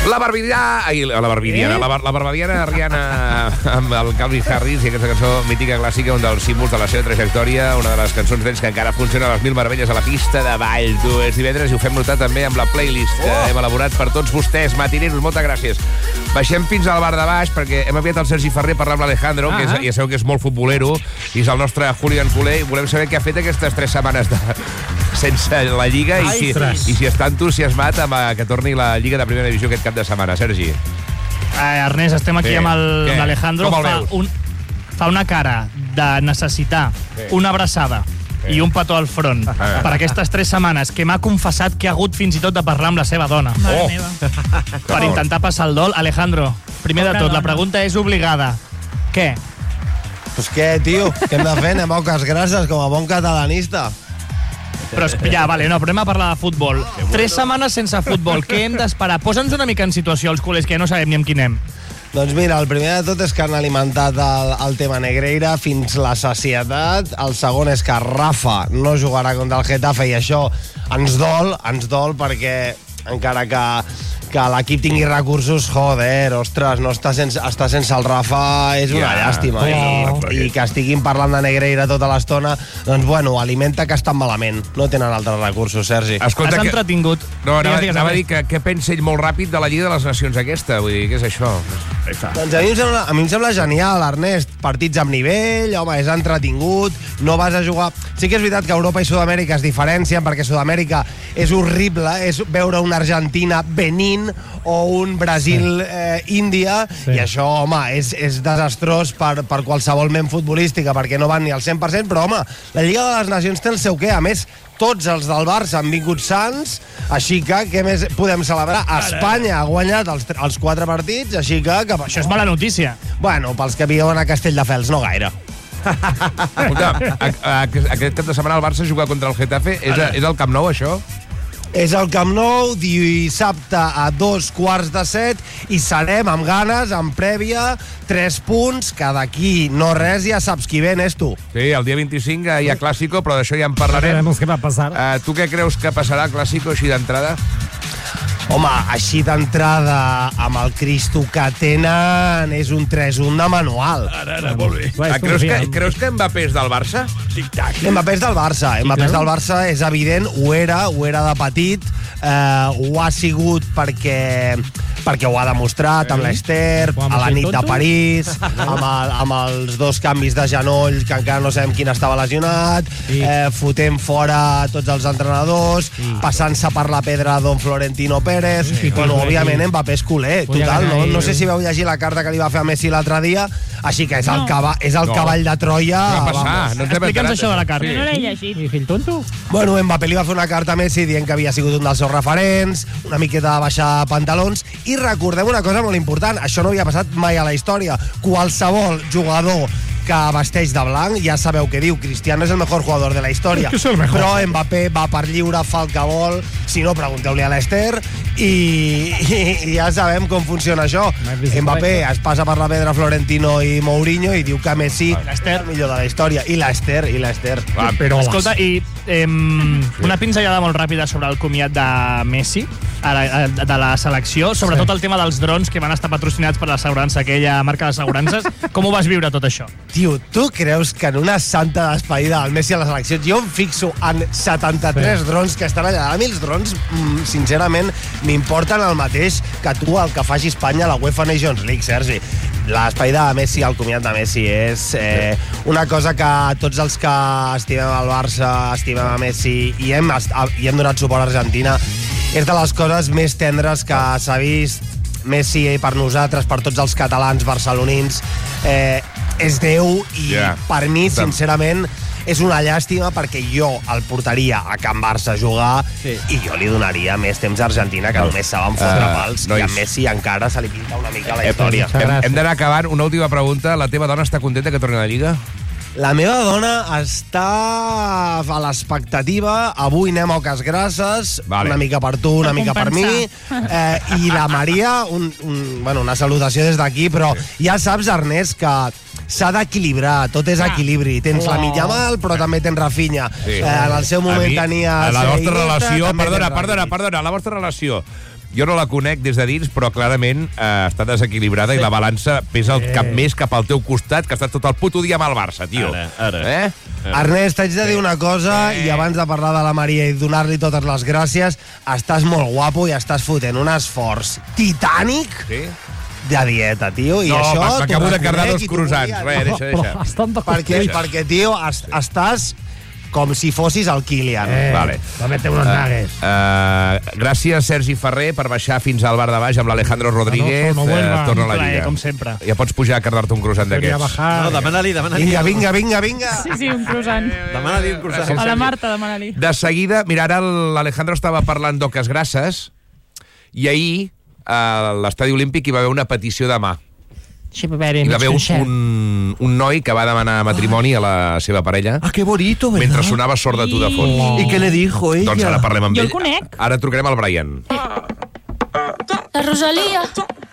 La barbadiana Rihanna amb el Calvin Harris i aquesta cançó mítica clàssica, un dels símbols de la seva trajectòria, una de les cançons d'ells que encara funciona a les 1000 meravelles a la pista de ball. Tu, és divendres i ho fem notar també amb la playlist que hem elaborat per tots vostès, matineros. Moltes gràcies. Baixem fins al bar de baix perquè hem enviat el Sergi Ferrer a parlar amb l'Alejandro, que ja sabeu que és molt futbolero i és el nostre Julián Culer, i volem saber què ha fet aquestes 3 setmanes sense la Lliga i si està entusiasmat amb que torni la Lliga de Primera Divisió aquest cap de setmana. Sergi. Ernest, estem aquí amb l'Alejandro. Fa una cara de necessitar una abraçada i un petó al front per aquestes 3 setmanes que m'ha confessat que ha hagut fins i tot de parlar amb la seva dona. Mare meva. Per intentar passar el dol. Alejandro, primer de tot, la pregunta és obligada. Què? Pues què, tio? Què hem de fer? Anem a poques grasses, com a bon catalanista. Però anem a parlar de futbol. 3 setmanes sense futbol. Què hem d'esperar? Posa'ns una mica en situació els culers, que ja no sabem ni amb qui anem. Doncs mira, el primer de tot és que han alimentat el tema Negreira fins la sacietat. El segon és que Rafa no jugarà contra el Getafe i això ens dol perquè encara que l'equip tingui recursos, ostres, no està sense el Rafa és una llàstima. I que estiguin parlant de Negreira tota l'estona, doncs bueno, alimenta que estan malament. No tenen altres recursos, Sergi. Escolta, has entretingut. No, anava a dir que què pensa ell molt ràpid de la Lliga de les Nacions aquesta? Vull dir, què és això? Doncs a mi em sembla genial, Ernest. Partits amb nivell, home, és entretingut, no vas a jugar... Sí que és veritat que Europa i Sud-amèrica es diferencien, perquè Sud-amèrica és horrible, és veure una Argentina Benín o un Brasil-Índia, i això, home, és desastrós per qualsevol ment futbolística, perquè no van ni al 100%, però, home, la Lliga de les Nacions té el seu què. A més, tots els del Barça han vingut sants, així que què més podem celebrar? Espanya ha guanyat els 4 partits, així que... Això és mala notícia. Bueno, pels que viuen a Castelldefels, no gaire. Escolta, aquest cap de setmana el Barça juga contra el Getafe. És al Camp Nou, això? És al Camp Nou, dissabte a 6:45, i serem amb ganes, amb prèvia, 3 punts, que d'aquí no res ja saps qui ven, és tu. Sí, el dia 25 hi ha Clàssico, però d'això ja en parlarem. Què va passar? Tu què creus que passarà al Clàssico així d'entrada? Home, així d'entrada, amb el Cristo que tenen, és un 3-1 de manual. Ara, molt bé. Creus que Mbappé és del Barça? Tic-tac. Mbappé és del Barça. Mbappé és del Barça, és evident, ho era de petit, ho ha sigut perquè ho ha demostrat amb l'Ester, a la nit de París, amb els 2 canvis de genoll, que encara no sabem quin estava lesionat, fotent fora tots els entrenadors, passant-se per la pedra Don Florentino Pérez. Bueno, òbviament Mbappé és culer, total. No sé si veu llegir la carta que li va fer a Messi l'altre dia, així que és el cavall de Troia. Explica'ns això de la carta. No l'he llegit. I fill tonto? Bueno, Mbappé li va fer una carta a Messi dient que havia sigut un dels seus referents, una miqueta de baixar pantalons, i recordem una cosa molt important, això no havia passat mai a la història. Qualsevol jugador que vesteix de blanc, ja sabeu què diu, Cristiano és el millor jugador de la història, però Mbappé va per lliure, fa el que vol, si no, pregunteu-li a l'Ester, i ja sabem com funciona això. Mbappé es passa per la pedra Florentino i Mourinho i diu que Messi és el millor de la història, i l'Ester. Escolta, i una pinzellada molt ràpida sobre el comiat de Messi, de la selecció, sobretot el tema dels drons que van estar patrocinats per l'assegurança, aquella marca d'assegurances. Com ho vas viure tot això? Tio, tu creus que en una santa despedida del Messi a la selecció jo em fixo en 73 drons que estan allà? A mi els drons, sincerament, m'importen el mateix que tu el que faci Espanya a la UEFA Nations League, Sergi. La despedida de Messi, el comiat de Messi, és una cosa que tots els que estimem el Barça, estimem a Messi i hem donat suport a Argentina, és de les coses més tendres que s'ha vist. Messi per nosaltres, per tots els catalans barcelonins, és Déu, i per mi, sincerament, és una llàstima perquè jo el portaria a Can Barça a jugar i jo li donaria més temps a Argentina, que només saben fotre pals, i a Messi encara se li pinta una mica la història. Hem d'anar acabant. Una última pregunta. La teva dona està contenta que torni a la Lliga? La meva dona està a l'expectativa. Avui anem a Oques Grasses, una mica per tu, una mica per mi. I la Maria, una salutació des d'aquí, però ja saps, Ernest, que s'ha d'equilibrar, tot és equilibri. Tens la Yamal, però també tens Rafinha. En el seu moment tenies... La vostra relació, perdona, la vostra relació Jo no la conec des de dins, però clarament està desequilibrada i la balança pesa el cap més cap al teu costat, que està tot el puto dia amb el Barça, tio. Ara. Ernest, t'haig de dir una cosa, i abans de parlar de la Maria i donar-li totes les gràcies, estàs molt guapo i estàs fotent un esforç titànic de dieta, tio. I això m'acabo de carregar 2 croissants. Deixa. Perquè, tio, estàs com si fossis el Kylian. Vale. Va metre unos nuggets. Gràcies, Sergi Ferrer, per baixar fins al bar de baix amb l'Alejandro Rodríguez. Torna a la Lliga. Com sempre. Ja pots pujar a carregar-te un croissant d'aquests. No, demana-li. Vinga. Sí, un croissant. Demana-li un croissant. A la Marta, demana-li. De seguida, mira, ara l'Alejandro estava parlant d'oques grasses i ahir a l'Estadi Olímpic hi va haver una petició de mà. Hi va haver un noi que va demanar matrimoni a la seva parella. Ah, que bonito, ¿verdad? Mentre sonava Sort de tu de fons. I què le dijo ella? Doncs ara parlem amb ell. Jo el conec. Ara trucarem al Brian. La Rosalía.